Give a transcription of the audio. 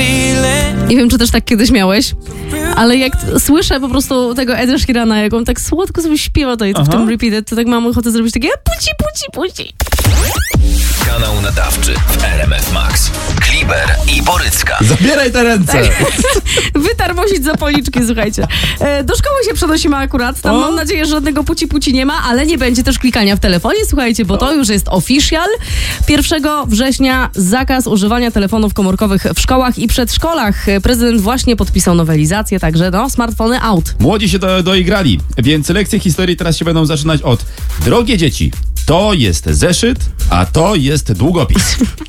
Nie wiem, czy też tak kiedyś miałeś, ale jak słyszę po prostu tego Eda Sheerana, jak on tak słodko sobie śpiewa to w tym repeated, to tak mam ochotę zrobić takie puci. Kanał nadawczy w RMF Max. Kliber i Borycka. Zabieraj te ręce! Wytarmosić za policzki, słuchajcie. Do szkoły się przenosimy akurat. Tam mam nadzieję, że żadnego puci nie ma, ale nie będzie też klikania w telefonie, słuchajcie, bo to już jest official. 1 września zakaz używania telefonów komórkowych w szkołach i przedszkolach. Prezydent właśnie podpisał nowelizację, także smartfony out. Młodzi się doigrali, więc lekcje historii teraz się będą zaczynać od: drogie dzieci, to jest zeszyt, a to jest długopis.